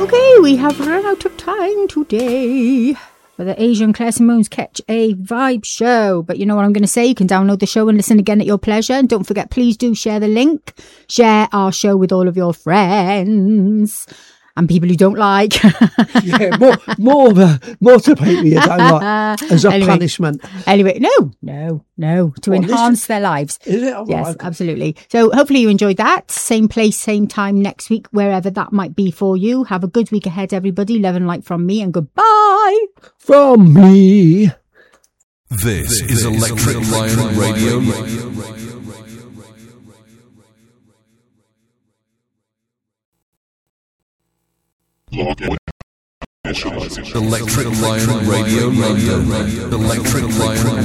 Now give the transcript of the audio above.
Okay, we have run out of time today for the Asian Claire Simone's Catch a Vibe show. But you know what I'm going to say? You can download the show and listen again at your pleasure. And don't forget, please do share the link. Share our show with all of your friends. And people who don't like. Yeah, more to people you don't like as a punishment. Anyway, no, to enhance their lives. Is it? Yes, Right. absolutely. So hopefully you enjoyed that. Same place, same time next week, wherever that might be for you. Have a good week ahead, everybody. Love and light from me, and goodbye. From me. This is Electric Lion Radio. Electric Lion Radio London. Electric Lion